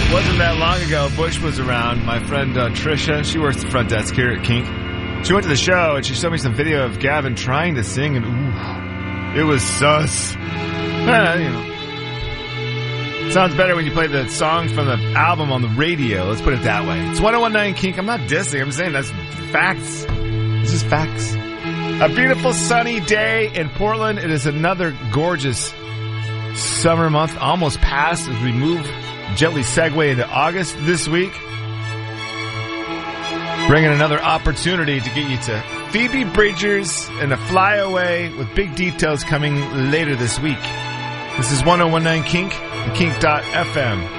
Wasn't that long ago, Bush was around. My friend Trisha, she works the front desk here at Kink. She went to the show and she showed me some video of Gavin trying to sing, and ooh, it was sus. Sounds better when you play the song from the album on the radio. Let's put it that way. It's 101.9 Kink. I'm not dissing. I'm saying that's facts. This is facts. A beautiful sunny day in Portland. It is another gorgeous summer month, almost past as we gently segue into August this week. Bringing another opportunity to get you to Phoebe Bridgers and a flyaway with big details coming later this week. This is 101.9 Kink and Kink.FM.